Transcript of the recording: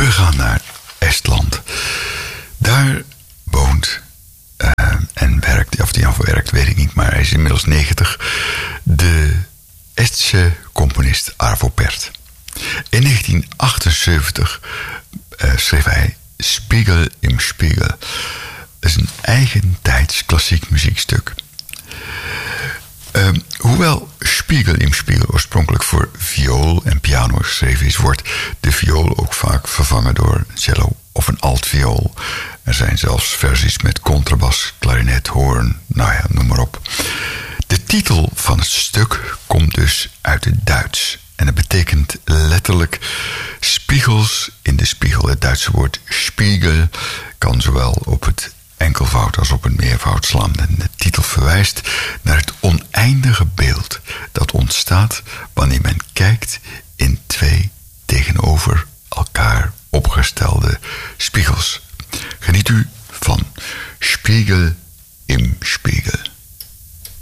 We gaan naar Estland. Daar woont en werkt, of hij nou werkt, weet ik niet, maar hij is inmiddels 90, de Estse componist Arvo Pärt. In 1978 schreef hij Spiegel im Spiegel. Dat is een eigentijds klassiek muziekstuk. Hoewel Spiegel im Spiegel oorspronkelijk voor viool en piano geschreven is, wordt de viool ook vaak vervangen door een cello of een altviool. Er zijn zelfs versies met contrabas, klarinet, hoorn, nou ja, noem maar op. De titel van het stuk komt dus uit het Duits. En het betekent letterlijk spiegels in de spiegel. Het Duitse woord Spiegel kan zowel op het enkelvoud als op een meervoud slaan. En de titel verwijst naar het oneindige beeld dat ontstaat wanneer men kijkt in twee tegenover elkaar opgestelde spiegels. Geniet u van Spiegel im Spiegel.